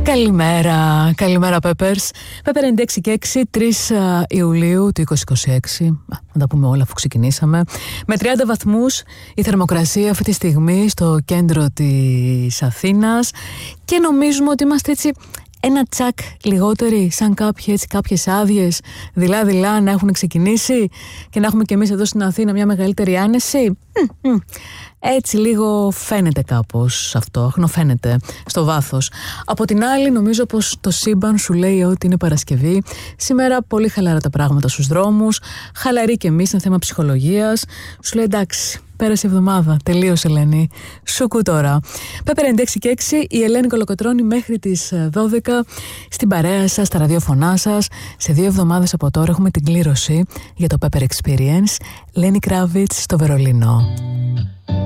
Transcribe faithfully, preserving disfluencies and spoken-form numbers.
Καλημέρα, καλημέρα Peppers. Pepper ενενήντα έξι και έξι, τρεις Ιουλίου του είκοσι είκοσι έξι. Να τα πούμε όλα αφού ξεκινήσαμε. Με τριάντα βαθμούς η θερμοκρασία αυτή τη στιγμή στο κέντρο της Αθήνας. Και νομίζουμε ότι είμαστε έτσι ένα τσακ λιγότεροι, σαν κάποιοι, έτσι, κάποιες άδειες δειλά-δειλά να έχουν ξεκινήσει και να έχουμε και εμείς εδώ στην Αθήνα μια μεγαλύτερη άνεση. Έτσι λίγο φαίνεται κάπως αυτό, αχνοφαίνεται στο βάθος. Από την άλλη νομίζω πως το σύμπαν σου λέει ότι είναι Παρασκευή. Σήμερα πολύ χαλαρά τα πράγματα στους δρόμους, χαλαρή και εμείς, είναι θέμα ψυχολογίας. Σου λέει εντάξει, πέρασε η εβδομάδα, τελείωσε Ελένη, σουκού τώρα. Pepper ενενήντα έξι και έξι, η Ελένη Κολοκοτρώνη μέχρι τις δώδεκα στην παρέα σας, στα ραδιοφωνά σας. Σε δύο εβδομάδες από τώρα έχουμε την κλήρωση για το Pepper Experience. Lenny Kravitz στο Βερολίνο.